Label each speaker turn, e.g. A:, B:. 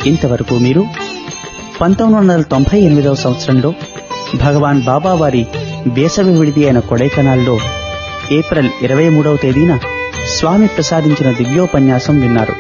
A: ఇంతవరకు మీరు 1998వ సంవత్సరంలో భగవాన్ బాబా వారి వేసవి విడిది అయిన కొడైకెనాల్లో ఏప్రిల్ 23వ తేదీన స్వామి ప్రసాదించిన దివ్యోపన్యాసం విన్నారు.